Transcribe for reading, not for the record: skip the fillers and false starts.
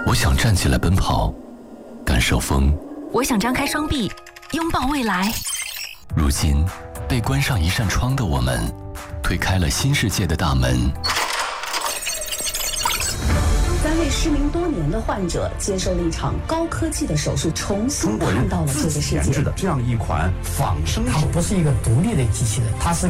我想站起来奔跑，感受风。 我想张开双臂，拥抱未来。 如今，被关上一扇窗的我们，推开了新世界的大门。 3位失明多年的患者接受了一场高科技的手术，重新看到了这个世界。 研制的这样一款仿生手， 它不是一个独立的机器人，它是